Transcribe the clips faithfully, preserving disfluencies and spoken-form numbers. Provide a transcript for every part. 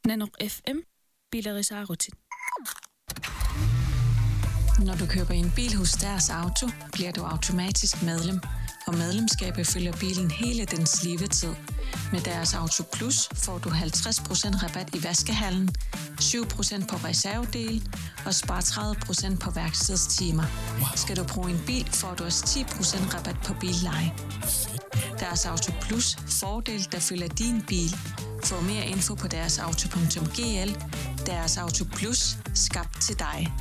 Nanok F M, Bilerisaarutin. Når du køber en bil hos Deres Auto, bliver du automatisk medlem, og medlemskabet følger bilen hele dens levetid. Med Deres Auto Plus får du halvtreds procent rabat i vaskehallen, syv procent på reservedel og spar tredive procent på værkstedstimer. Wow. Skal du bruge en bil, får du også ti procent rabat på billeje. Deres Auto Plus, fordel der følger din bil. Få mere info på deres auto punktum g l. Deres Auto Plus, skabt til dig.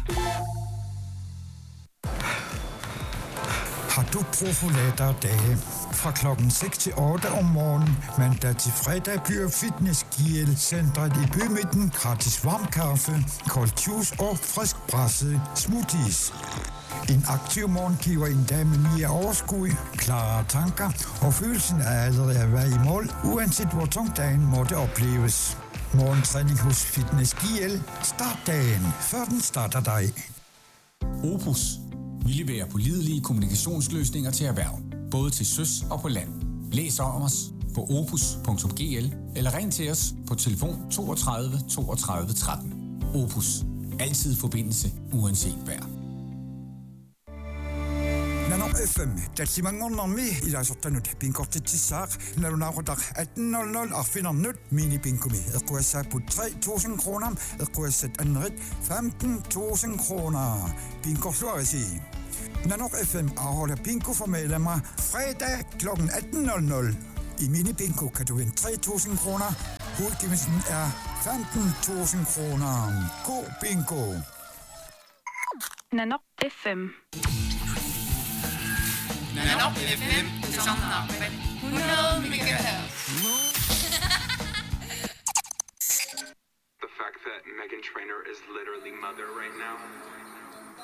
Har du profulater dage? Fra klokken seks til otte om morgenen, mandag til fredag, byder Fitness G L-centret i bymidten gratis varm kaffe, kold juice og frisk pressede smoothies. En aktiv morgen giver en dag med mere overskud, klare tanker og følelsen af allerede at være i mål, uanset hvor tung dagen måtte opleves. Morgentræning hos Fitness G L. Start dagen, før den starter dig. Opus. Vi leverer pålidelige kommunikationsløsninger til erhverv, både til søs og på land. Læs om os på opus punktum g l eller ring til os på telefon toogtredive toogtredive tretten. Opus. Altid forbindelse, uanset vejr. Nanok F M, tatsimangornermi ilasortanut pinkortitsissaaq nalunaarutar atten nul nul arfinar nut mini-pinkumi eqquassaap på tre tusind kroner eqquassat annerit femten tusind kroner. Pinkorluarisi. Nanok F M afholder pinko for medlemmer fredag klokken atten nul nul. I mini-pinko kan du vinde tre tusind kroner. Hovedgevinsten er femten tusind kroner. God bingo. Nanok F M. Nanok F M, Sommernappen, hundrede megahertz. The fact that Meghan Trainor is literally mother right now